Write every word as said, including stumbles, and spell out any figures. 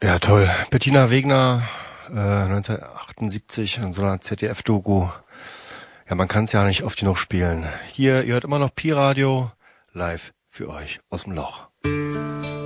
Ja, toll. Bettina Wegner, äh, neunzehnhundertachtundsiebzig in so einer Z D F-Doku. Ja, man kann es ja nicht oft genug spielen. Hier, ihr hört immer noch Pi-Radio, live für euch aus dem Loch.